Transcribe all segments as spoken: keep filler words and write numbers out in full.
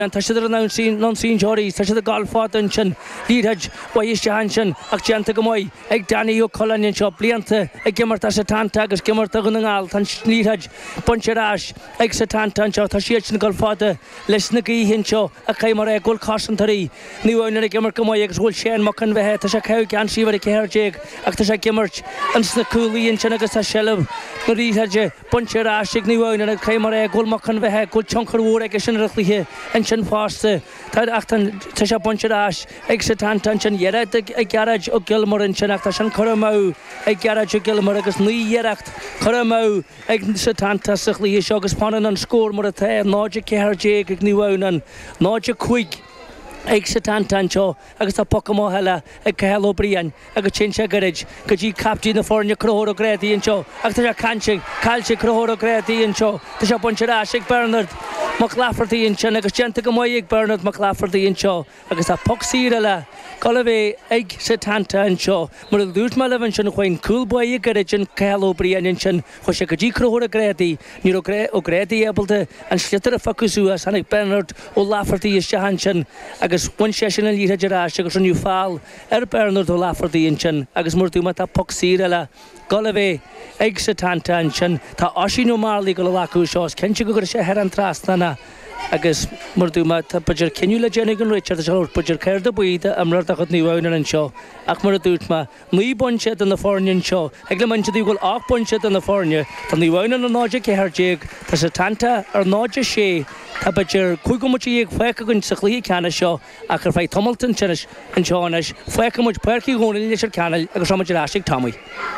Tá sé an sin non sin jorí tá sé a galfáin sin líhead waiste hansin ach teanta go maiid ag daí ó choinn seo blianta ag gimarta sa tananta agus gimarta go ngáil tan líhead buncherás ag sa tananta seo tá siad sin galfáda leis na hinn seo a chéimar é ggóil cásantarí níhhaine gimar go maiid agus bhfuil sé mochan bheitthe tá sé ceh gan síhar céirtéag ach tá sé gimart an sna coolíonn sin agus tá sellh go líheide buncherás ag níhhaine a chéimar é ggóil mochan bheitthe ggóil tionchar ag sin ruthlíthe an sin fásta tá achtan tá sé buncherás ag sa tananta sin dhearad ag garad ó gilmar an sin ach tá sin choramá ag garad ó gilmar agus níhearacht choramá ag sa tananta sa chlí seo agus pánan an scór mar a the náide céirtéag ag níhhaine náide chuig ag sa tananta seo agus tá poca heile ag ceheló bríon agus sin sé garid go dtí captí na fórne crothór ó gréadaíon seo agus tá sé canse caiilte crothór ó gréadaíon seo tá sé buncherás ag Bernard Mac Lafferty sin agus genta go maiid ag Bernard Mac Lafferty seo agus tá pocsíre le Colla bheith ag sa tananta an seo mar a dúirt me lehann sin chuin coolboy garid sin ceheló bríon sin chu sé go dtí crothór ó gréadaí ní ó gréadaí ébalta an slitar a facusú as ag Bernard ó Lafferty is se han sin agus bhain sé sin an lítheidirrás agus an nniu fáil ar Bernard ó Lafferty sin agus mar dúma tá pocsíre le Colla bheith ag sa tananta an sin tá osínú málaí go le lacu seo cinse go gur sé head an trasna agus mar dúma tá beidir cinú le dénig an Richard a seir beidir céir do buide am rar a chud níhhaine an seo ach mar a dúirt ma ní bunsead an na fórne seo ag le man dí bhfuil ach bunsead an na fórne tá níhhaine an náide céirtéag tá sa tananta ar náide sé tá beidir chuigumtí ag feice gunn sa chlí cena seo a chu feh tomultan sinis an seáis feice muid percií gcónaí leis ar canal agus ráidir eisiigh tamí.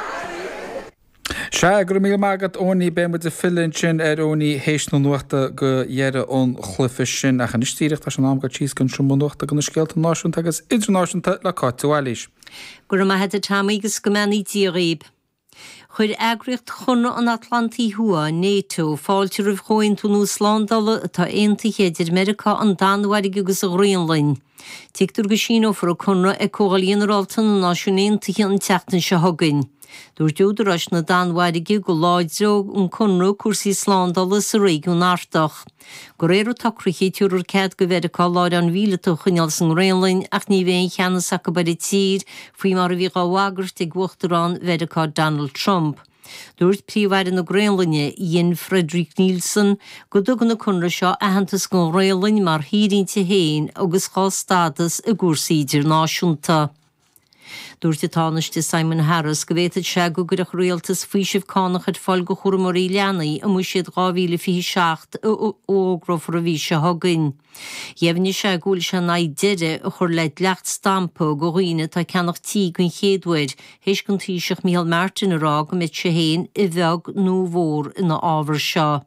Se gur mí mágad óní be mu a fillin sin ar óní hééis nó nuachta go dhéire ón chlufi sin a chanistíirecht an am go tíos gon siúmúachta go na scéalta náisiúnta agus idirnáisiúnta le cáitiúáilís. Gur ma het a tamígus go meí díríb. Chuir agricht chunna an Atlantaí thua NATO fáilte rih choin tú Núslándala atá aontaí héidir America an danhaige agus a Rianlainn. Tiictar go sin ó for a chunna ag cógalíonarálta na náisiúnéontaí an teachtain se thugainn. Dúir dúdarás na danhaige go láiddró an chunra cuasaí Slándala sa réigiún ardach. Go réir tacraí túúr cead go bheith cá láid an bhíletá chuineal san Rianlainn ach ní bhéon cheannas a go bari tír faoi mar a bhí gáhagart ag bhuachtarrán bheitá Donald Trump. Dúirt príomhhaid na Gréalainne Ian Frederick Nielsen go dugan na chunra seo ahantas go Rianlainn mar hírínte héin agus chá stádas a gúrsaídir náisiúnta. Dúirt táneiste Simon Harris go bhéad se go gur a réaltas faoisih cánach het fáil go churmarí leanaí a mu siad gáhíle fi seacht ógrofar a bhí se thugainn. Dhéimhne se gúil se na deire a chur leid lecht stampa go riine tá ceannach tí gon chéadhaid hééis gon tíiseach Michael Martin ará go mit se héin i bheag nó mhór ina ábhar seo.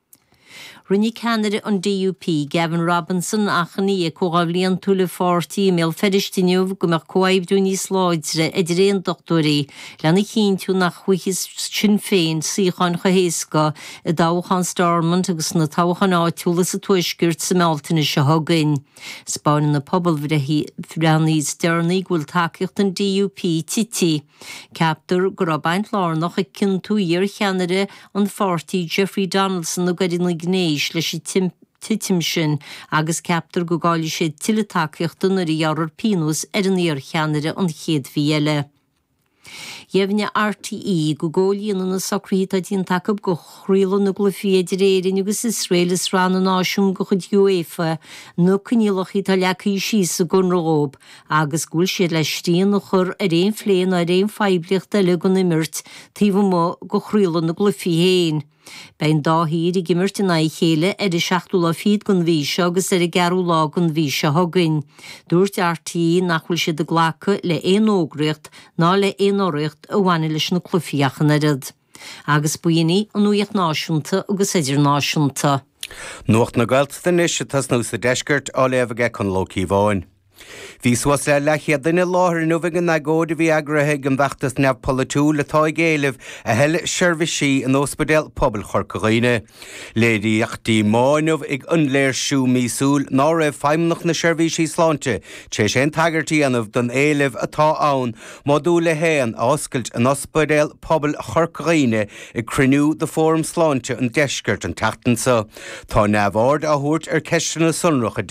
Rinne Canada an D U P Gavin Robinson achaní a cógáblíon túla fórtaí mé fedisteiniuh go mar coibhdú níos láidre idir réon doctorí lena chinú nach chuichas sin féin síchan chohéasca i dáchan Stormont agus na táchan áitiúla sa tuisgurt sa mealtainna se thugainn. Spáin na pobl bhreaní stearnaí ghfuil takeíocht an D U P tití. Captar go rabaint lárnach a cin tú íar cheanare an fórtaí Jeffrey Donaldson a gadin na gnéis leis i titim sin agus captar go gáil sé tilitaíochtún ar i árar pínús ar an íor cheanare an chéad bhíile. Dhéimhne R T E go ggóilíonn na sacraítá dín takeab go chrílan na glufiidir éirin agus Israel is ran an náisiún go chud UEFA nó cnílach í tá lechaí síos a gon rób agus gúil siad le stíon na chur a réon phléin a réon feblicht eile go imirt tíomh mó go chrílan na glufií héin. Bein dáhír i gimirt in na chéile ar i seachtúla fíd gon bhí se agus ar i garú lá gon bhí se thugainn. Dúirt R T E nachhfuil siad a ghlacha le éon ógraíocht ná le éon áireacht a bhaine leis na clufiíochan airad. Agus buoine an nuíocht náisiúnta agus idirnáisiúnta. Nuacht na Gaeltachta is tas nó sa deisgurt á léamhaige chun lócií bháin. Bhí suas le le chéadaine láthir nó bhígan na ggóda bhí agrathe an bheachtas neamh polatú le tá géalah a heile seirbhísí an ospidéal pobl chorcaghine. Léiríochtaí máinmh ag anléir siú mísúil ná raibh feimnach na seirbhísí sláinte, té sé tagartí anmh don éileh atá ann, modú le héan oscailt an ospidéal pobl chorcaghine ag crinú de fórm sláinte an deisgurt an tatansa. Tá neamhord a thuirt ar ceiste na sunracha